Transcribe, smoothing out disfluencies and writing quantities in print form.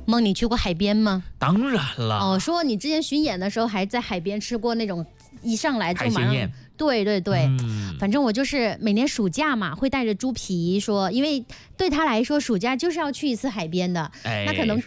梦，你去过海边吗？ 当然了。 哦，说你之前巡演的时候还在海边吃过那种一上来就马上海鲜宴。 对对对，反正我就是每年暑假嘛，会带着猪皮说，因为对他来说暑假就是要去一次海边的，那可能